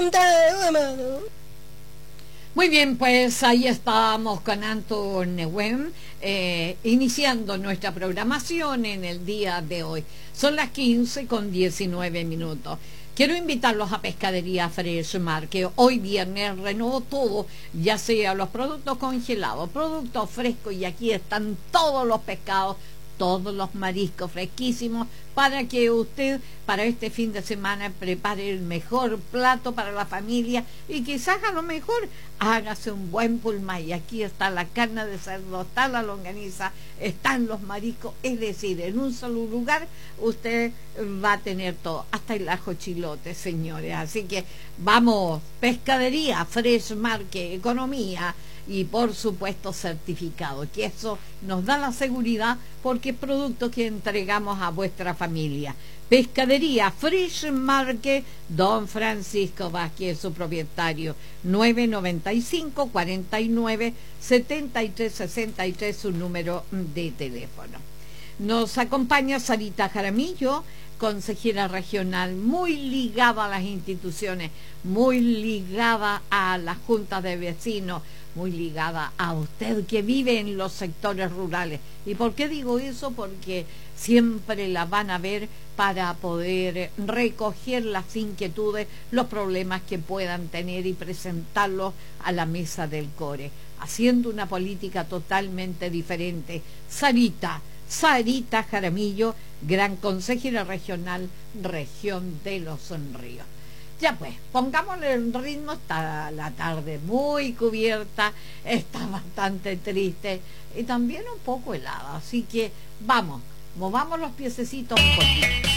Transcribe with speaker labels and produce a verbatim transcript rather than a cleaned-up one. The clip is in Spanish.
Speaker 1: Muy bien, pues ahí estamos con Anto Neuwen, eh, iniciando nuestra programación en el día de hoy. Son las quince con diecinueve minutos. Quiero invitarlos a Pescadería Fresh Market. Hoy viernes renovó todo, ya sea los productos congelados, productos frescos, y aquí están todos los pescados, todos los mariscos fresquísimos, para que usted para este fin de semana prepare el mejor plato para la familia y quizás a lo mejor hágase un buen pulmay. Y aquí está la carne de cerdo, está la longaniza, están los mariscos, es decir, en un solo lugar usted va a tener todo, hasta el ajo chilote, señores. Así que vamos, Pescadería Fresh Market, economía y por supuesto certificado, que eso nos da la seguridad porque es producto que entregamos a vuestra familia. Pescadería Fresh Market, Don Francisco Vázquez, su propietario, nueve noventa y cinco, cuarenta y nueve, setenta y tres sesenta y tres, su número de teléfono. Nos acompaña Sarita Jaramillo, consejera regional, muy ligada a las instituciones, muy ligada a las juntas de vecinos, muy ligada a usted que vive en los sectores rurales. ¿Y por qué digo eso? Porque siempre la van a ver para poder recoger las inquietudes, los problemas que puedan tener y presentarlos a la mesa del core, haciendo una política totalmente diferente. Sarita, Sarita Jaramillo, gran consejera regional, región de Los Ríos. Ya pues, pongámosle el ritmo, está la tarde muy cubierta, está bastante triste y también un poco helada, así que vamos, movamos los piececitos un poquito.